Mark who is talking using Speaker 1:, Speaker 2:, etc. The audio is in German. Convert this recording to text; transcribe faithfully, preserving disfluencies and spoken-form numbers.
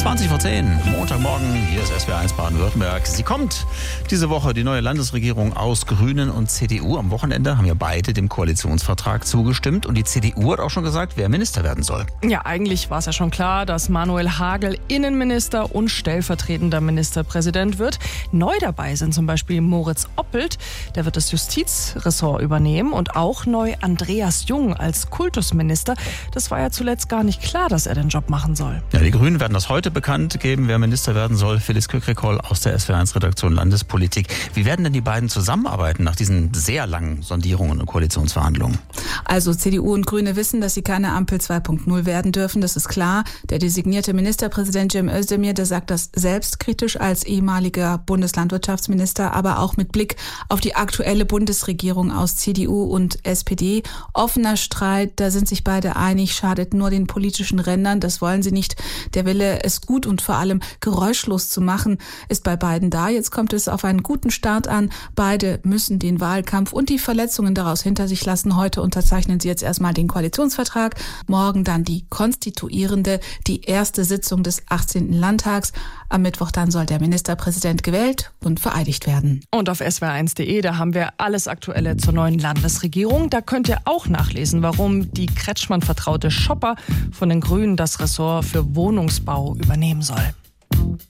Speaker 1: zwanzig vor zehn, Montagmorgen, hier ist S W R eins Baden-Württemberg. Sie kommt diese Woche, die neue Landesregierung aus Grünen und C D U. Am Wochenende haben ja beide dem Koalitionsvertrag zugestimmt. Und die C D U hat auch schon gesagt, wer Minister werden soll.
Speaker 2: Ja, eigentlich war es ja schon klar, dass Manuel Hagel Innenminister und stellvertretender Ministerpräsident wird. Neu dabei sind zum Beispiel Moritz Oppelt, der wird das Justizressort übernehmen. Und auch neu Andreas Jung als Kultusminister. Das war ja zuletzt gar nicht klar, dass er den Job machen soll.
Speaker 1: Ja, die Grünen werden das heute bekannt geben, wer Minister werden soll. Phyllis Kükrikoll aus der S W R eins Redaktion Landespolitik. Wie werden denn die beiden zusammenarbeiten nach diesen sehr langen Sondierungen und Koalitionsverhandlungen?
Speaker 3: Also C D U und Grüne wissen, dass sie keine Ampel zwei Punkt null werden dürfen, das ist klar. Der designierte Ministerpräsident Cem Özdemir, der sagt das selbstkritisch als ehemaliger Bundeslandwirtschaftsminister, aber auch mit Blick auf die aktuelle Bundesregierung aus C D U und S P D. Offener Streit, da sind sich beide einig, schadet nur den politischen Rändern, das wollen sie nicht. Der Wille, es gut und vor allem geräuschlos zu machen, ist bei beiden da. Jetzt kommt es auf einen guten Start an. Beide müssen den Wahlkampf und die Verletzungen daraus hinter sich lassen. Heute unterzeichnen sie jetzt erstmal den Koalitionsvertrag. Morgen dann die konstituierende, die erste Sitzung des achtzehnten Landtags. Am Mittwoch dann soll der Ministerpräsident gewählt und vereidigt werden.
Speaker 2: Und auf S W R eins punkt de, da haben wir alles Aktuelle zur neuen Landesregierung. Da könnt ihr auch nachlesen, warum die Kretschmann-vertraute Schopper von den Grünen das Ressort für Wohnungsbau übernehmen soll.